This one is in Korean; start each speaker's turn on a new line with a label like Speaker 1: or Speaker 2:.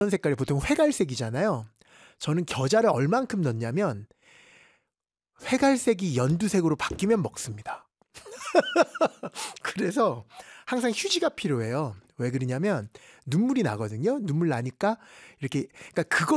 Speaker 1: 색깔이 보통 회갈색이잖아요. 저는 겨자를 얼만큼 넣냐면 회갈색이 연두색으로 바뀌면 먹습니다. 그래서 항상 휴지가 필요해요. 왜 그러냐면 눈물이 나거든요. 눈물 나니까 이렇게, 그러니까 그걸